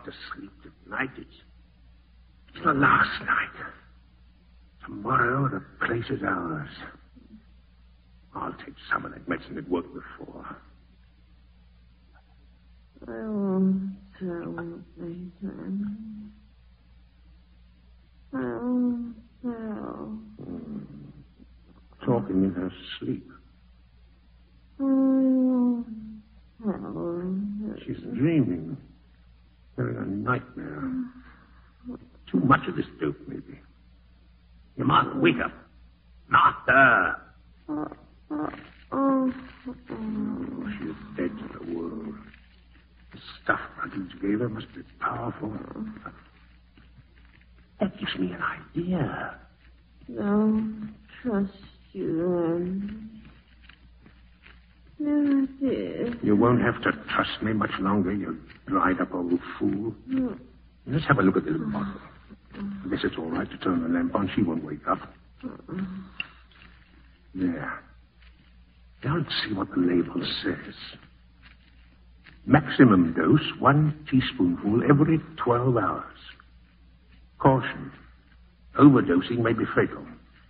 to sleep tonight. It's the last night. Tomorrow, the place is ours. I'll take some of that medicine that worked before. I won't tell, Nathan. I won't tell. Talking in her sleep. I won't tell. She's dreaming. Having a nightmare. Too much of this dope, maybe. You must wake up. Martha! She's dead to the world. The stuff Ruggles gave her must be powerful. That gives me an idea. Don't trust you, Never did. You won't have to trust me much longer, you dried-up old fool. Let's have a look at this bottle. I guess it's all right to turn the lamp on. She won't wake up. There. Now let's see what the label says. Maximum dose, 1 teaspoonful every 12 hours. Caution. Overdosing may be fatal.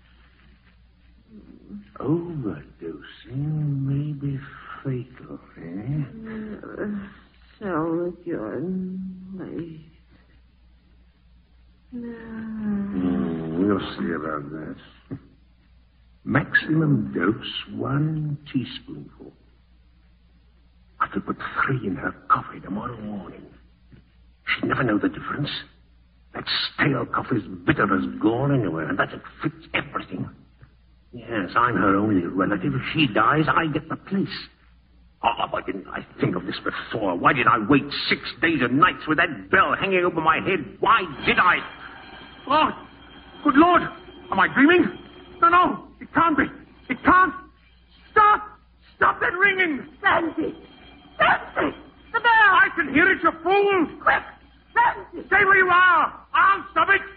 Overdosing may be fatal, eh? Never sell again, please. We'll see about that. Maximum dose, 1 teaspoonful. I could put 3 in her coffee tomorrow morning. She'd never know the difference. That stale coffee's bitter as gall anyway, and that it fits everything. Yes, I'm her only relative. If she dies, I get the place. Oh, why didn't I think of this before? Why did I wait 6 days and nights with that bell hanging over my head? Why did I? Oh, good Lord. Am I dreaming? No. It can't be. It can't. Stop. Stop that ringing. Sandy! The bell! I can hear it, you fool. Quick! Sandy! Stay where you are. I'll stop it.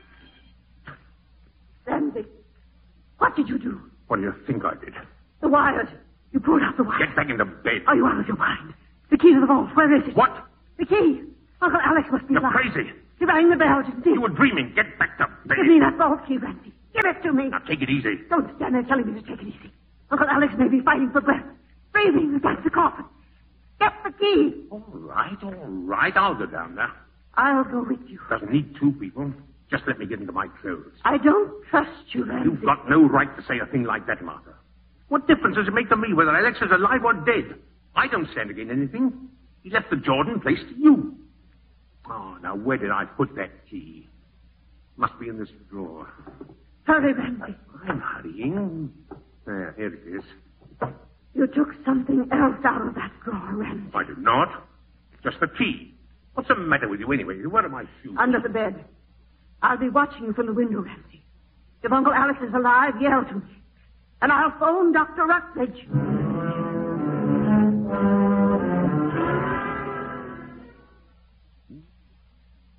Sandy, what did you do? What do you think I did? The wires. You pulled out the wires. Get back into bed. Are you out of your mind? The key to the vault, where is it? What? The key. Uncle Alex must be You're alive. crazy. He rang the bell, didn't he? You were dreaming. Get back to bed. Give me that vault key, Randy. Give it to me. Now take it easy. Don't stand there telling me to take it easy. Uncle Alex may be fighting for breath. Breathing against the coffin. Get the key. All right. I'll go down there. I'll go with you. Doesn't need 2 people. Just let me get into my clothes. I don't trust you, Randy. You've got no right to say a thing like that, Martha. What difference does it make to me whether Alex is alive or dead? I don't stand to gain anything. He left the Jordan place to you. Oh, now where did I put that key? Must be in this drawer. Hurry, Randy. I'm hurrying. There, here it is. You took something else out of that drawer, Randy. I did not. Just the key. What's the matter with you anyway? Where are my shoes? Under the bed. I'll be watching you from the window, Ramsey. If Uncle Alex is alive, yell to me. And I'll phone Dr. Rutledge.